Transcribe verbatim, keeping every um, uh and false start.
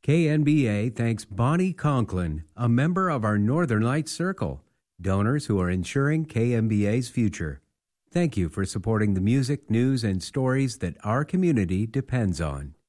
K N B A thanks Bonnie Conklin, a member of our Northern Lights Circle, donors who are ensuring K N B A's future. Thank you for supporting the music, news, and stories that our community depends on.